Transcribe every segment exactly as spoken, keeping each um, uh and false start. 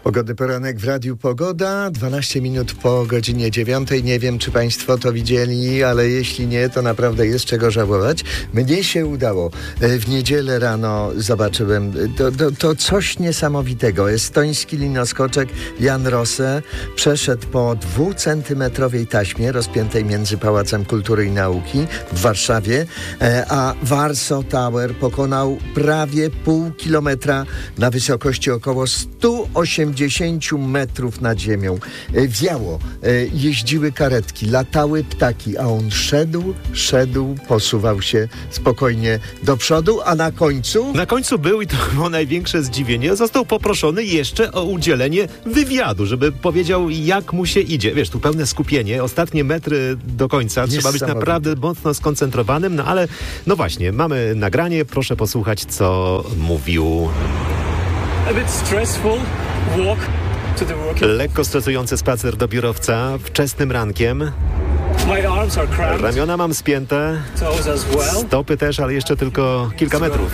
Pogodny poranek w Radiu Pogoda, dwanaście minut po godzinie dziewiątej. Nie wiem, czy Państwo to widzieli, ale jeśli nie, to naprawdę jest czego żałować. Mnie się udało. W niedzielę rano zobaczyłem to, to, to coś niesamowitego. Estoński linoskoczek Jan Rose przeszedł po dwucentymetrowej taśmie rozpiętej między Pałacem Kultury i Nauki w Warszawie, a Warsaw Tower pokonał prawie pół kilometra na wysokości około stu osiemdziesięciu metrów nad ziemią. Wiało, jeździły karetki, latały ptaki, a on szedł, szedł, posuwał się spokojnie do przodu, a na końcu... Na końcu był, i to było największe zdziwienie, został poproszony jeszcze o udzielenie wywiadu, żeby powiedział, jak mu się idzie. Wiesz, tu pełne skupienie, ostatnie metry do końca, trzeba być naprawdę mocno skoncentrowanym, no ale no właśnie, mamy nagranie, proszę posłuchać, co mówił. A bit stressful walk to the work. Lekko stresujący spacer do biurowca wczesnym rankiem. My arms are cramped. Ramiona mam spięte, Toes as well. stopy też, ale jeszcze tylko kilka metrów.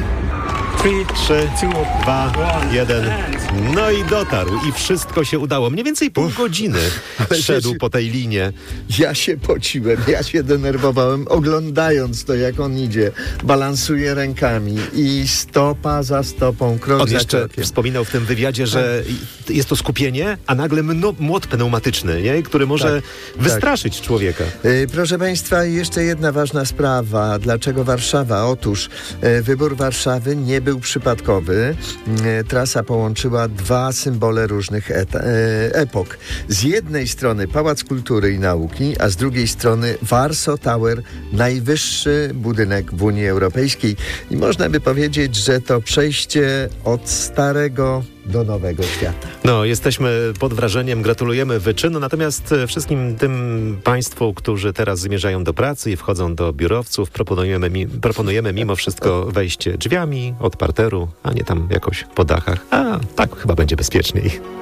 Trzy, dwa, jeden. No i dotarł i wszystko się udało. Mniej więcej pół godziny szedł po tej linie. Ja się pociłem, ja się denerwowałem, oglądając to, jak on idzie, balansuje rękami i stopa za stopą, krok On za jeszcze krokiem. wspominał w tym wywiadzie, że jest to skupienie, a nagle mno, młot pneumatyczny, nie? Który może tak, wystraszyć tak. człowieka. Yy, proszę Państwa, jeszcze jedna ważna sprawa. Dlaczego Warszawa? Otóż yy, wybór Warszawy nie był przypadkowy. Yy, trasa połączyła dwa symbole różnych eta, yy, epok. Z jednej strony Pałac Kultury i Nauki, a z drugiej strony Warsaw Tower, najwyższy budynek w Unii Europejskiej. I można by powiedzieć, że to przejście od starego do nowego świata. No, jesteśmy pod wrażeniem, gratulujemy wyczynu, natomiast wszystkim tym Państwu, którzy teraz zmierzają do pracy i wchodzą do biurowców, proponujemy, mi, proponujemy mimo wszystko wejście drzwiami od parteru, a nie tam jakoś po dachach. A tak chyba będzie bezpieczniej.